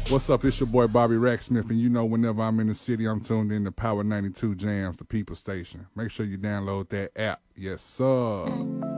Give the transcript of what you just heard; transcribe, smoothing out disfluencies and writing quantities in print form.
What's up? It's your boy Bobby Racksmith, and you know whenever I'm in the city, I'm tuned in to Power 92 Jams, the People Station. Make sure you download that app. Yes, sir.